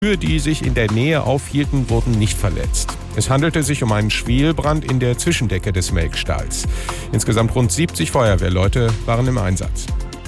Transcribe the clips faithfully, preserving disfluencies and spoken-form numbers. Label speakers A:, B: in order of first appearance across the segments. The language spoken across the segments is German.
A: Kühe, die sich in der Nähe aufhielten, wurden nicht verletzt. Es handelte sich um einen Schwelbrand in der Zwischendecke des Melkstalls. Insgesamt rund siebzig Feuerwehrleute waren im Einsatz.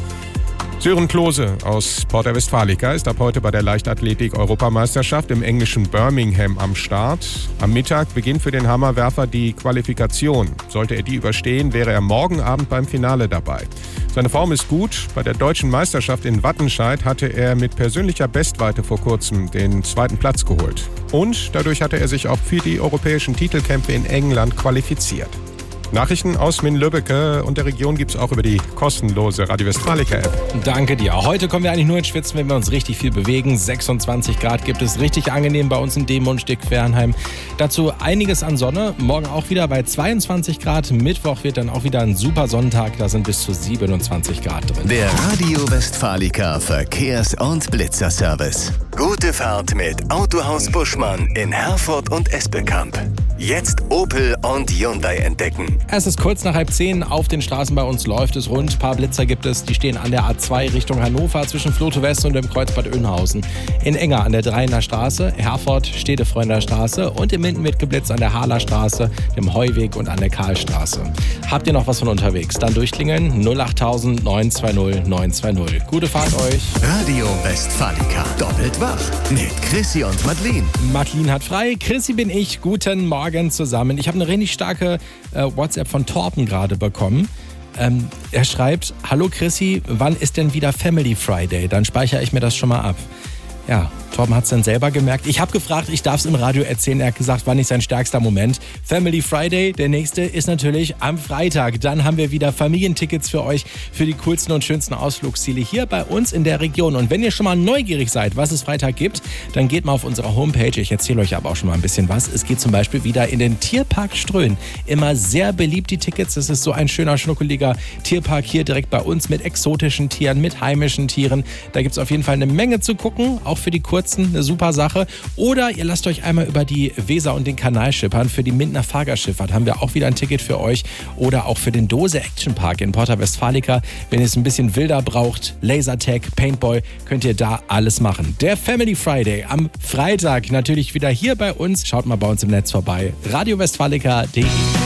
A: Sören Klose aus Porta Westfalica ist ab heute bei der Leichtathletik-Europameisterschaft im englischen Birmingham am Start. Am Mittag beginnt für den Hammerwerfer die Qualifikation. Sollte er die überstehen, wäre er morgen Abend beim Finale dabei. Seine Form ist gut. Bei der deutschen Meisterschaft in Wattenscheid hatte er mit persönlicher Bestweite vor kurzem den zweiten Platz geholt. Und dadurch hatte er sich auch für die europäischen Titelkämpfe in England qualifiziert. Nachrichten aus Min-Lübbecke und der Region gibt es auch über die kostenlose Radio Westfalica-App.
B: Danke dir. Heute kommen wir eigentlich nur ins Schwitzen, wenn wir uns richtig viel bewegen. sechsundzwanzig Grad gibt es, richtig angenehm bei uns in Demund-Stick-Fernheim. Dazu einiges an Sonne. Morgen auch wieder bei zweiundzwanzig Grad. Mittwoch wird dann auch wieder ein super Sonntag. Da sind bis zu siebenundzwanzig Grad drin.
C: Der Radio Westfalica Verkehrs- und Blitzerservice. Gute Fahrt mit Autohaus Buschmann in Herford und Espelkamp. Jetzt Opel und Hyundai entdecken.
B: Es ist kurz nach halb zehn. Auf den Straßen bei uns läuft es rund. Ein paar Blitzer gibt es. Die stehen an der A zwei Richtung Hannover zwischen Floto West und dem Kreuzbad Oeynhausen. In Enger an der Dreiener Straße, Herford, Stedefreunder Straße und in Minden wird geblitzt an der Haaler Straße, dem Heuweg und an der Karlstraße. Habt ihr noch was von unterwegs? Dann durchklingeln null acht neun zwei null neun zwei null. Gute Fahrt euch.
C: Radio Westfalica. Doppelt wach mit Chrissy und Madeline.
B: Madeline hat frei. Chrissy bin ich. Guten Morgen zusammen. Ich habe eine richtig starke äh, WhatsApp von Torben gerade bekommen. Ähm, er schreibt, hallo Chrissy, wann ist denn wieder Family Friday? Dann speichere ich mir das schon mal ab. Ja, Torben hat es dann selber gemerkt. Ich habe gefragt, ich darf es im Radio erzählen. Er hat gesagt, war nicht sein stärkster Moment. Family Friday, der nächste ist natürlich am Freitag. Dann haben wir wieder Familientickets für euch für die coolsten und schönsten Ausflugsziele hier bei uns in der Region. Und wenn ihr schon mal neugierig seid, was es Freitag gibt, dann geht mal auf unsere Homepage. Ich erzähle euch aber auch schon mal ein bisschen was. Es geht zum Beispiel wieder in den Tierpark Ströhen. Immer sehr beliebt, die Tickets. Es ist so ein schöner, schnuckeliger Tierpark hier direkt bei uns mit exotischen Tieren, mit heimischen Tieren. Da gibt es auf jeden Fall eine Menge zu gucken. Auch für die kurzen eine super Sache. Oder ihr lasst euch einmal über die Weser und den Kanal schippern. Für die Mindener Fahrgastschifffahrt haben wir auch wieder ein Ticket für euch. Oder auch für den Dose Action Park in Porta Westfalica. Wenn ihr es ein bisschen wilder braucht, Lasertag, Paintball, könnt ihr da alles machen. Der Family Friday am Freitag natürlich wieder hier bei uns. Schaut mal bei uns im Netz vorbei. radio westfalica punkt de